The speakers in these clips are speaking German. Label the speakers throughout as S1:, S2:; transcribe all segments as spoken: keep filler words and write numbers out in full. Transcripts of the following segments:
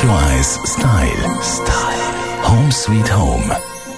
S1: Radio eins Style. Style. Home Sweet Home.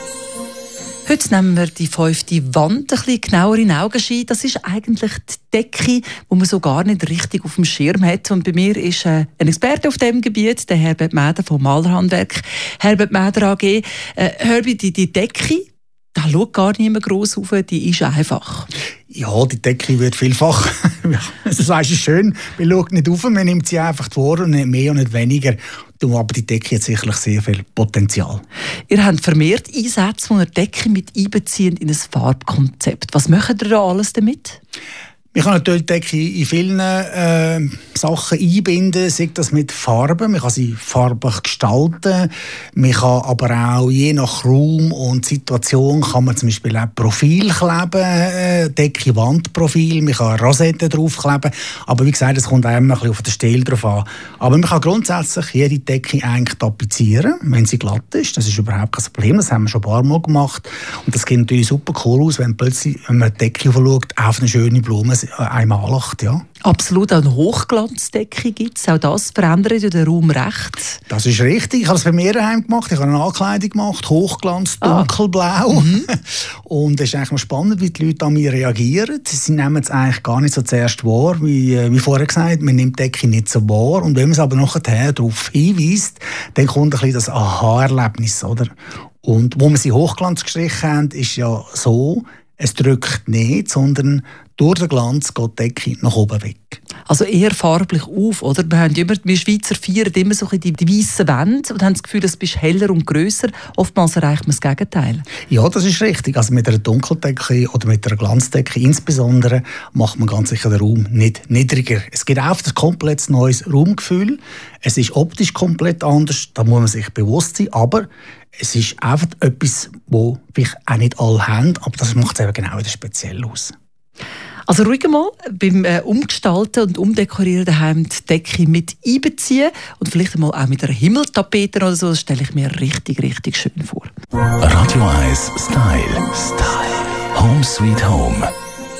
S2: Heute nehmen wir die fünfte Wand ein bisschen genauer in Augenschein. Das ist eigentlich die Decke, die man so gar nicht richtig auf dem Schirm hat. Und bei mir ist äh, ein Experte auf diesem Gebiet, der Herbert Mäder vom Malerhandwerk. Herbert Mäder A G. Äh, Herbert, die, die Decke, da schaut gar niemand gross rauf, die ist einfach.
S3: Ja, die Decke wird vielfach, das heißt, ist schön, man schaut nicht rauf, man nimmt sie einfach vor und nicht mehr und nicht weniger. Aber die Decke hat sicherlich sehr viel Potenzial.
S2: Ihr habt vermehrt Einsätze, die eine Decke mit einbeziehen in ein Farbkonzept. Was macht ihr da alles damit?
S3: Man kann natürlich die Decke in vielen äh, Sachen einbinden, sei das mit Farben, man kann sie farblich gestalten, man kann aber auch je nach Raum und Situation kann man zum Beispiel auch Profil kleben, äh, Decke, Wandprofil, man kann Rosetten draufkleben, aber wie gesagt, es kommt auch immer ein bisschen auf den Stil drauf an. Aber man kann grundsätzlich jede Decke eigentlich tapezieren, wenn sie glatt ist, das ist überhaupt kein Problem, das haben wir schon ein paar Mal gemacht und das sieht natürlich super cool aus, wenn plötzlich, wenn man die Decke schaut, auf eine schöne Blume einmalacht, ja.
S2: Absolut, auch eine Hochglanzdecke gibt es. Auch das verändert ja den Raum recht.
S3: Das ist richtig. Ich habe es bei mir daheim gemacht. Ich habe eine Ankleidung gemacht, Hochglanz, dunkelblau. Ah. Mhm. Und es ist eigentlich mal spannend, wie die Leute an mich reagieren. Sie nehmen es eigentlich gar nicht so zuerst wahr, wie, wie vorher gesagt. Man nimmt die Decke nicht so wahr. Und wenn man es aber nachher darauf hinweist, dann kommt ein bisschen das Aha-Erlebnis, oder? Und wo wir sie Hochglanz gestrichen haben, ist ja so, es drückt nicht, sondern durch den Glanz geht die Decke nach oben weg.
S2: Also eher farblich auf, oder? Wir, haben immer, wir Schweizer feiern immer so die, die weißen Wände und haben das Gefühl, es ist heller und grösser. Oftmals erreicht man das Gegenteil.
S3: Ja, das ist richtig. Also mit einer Dunkeldecke oder mit einer Glanzdecke insbesondere macht man ganz sicher den Raum nicht niedriger. Es gibt auch ein komplett neues Raumgefühl. Es ist optisch komplett anders, da muss man sich bewusst sein, aber es ist einfach etwas, das vielleicht auch nicht alle haben, aber das macht es eben genau wieder speziell aus.
S2: Also ruhig mal beim äh, Umgestalten und Umdekorieren daheim die Decke mit einbeziehen und vielleicht einmal auch mit einer Himmeltapete oder so, das stelle ich mir richtig, richtig schön vor.
S1: Radio eins Style. Style. Home Sweet Home.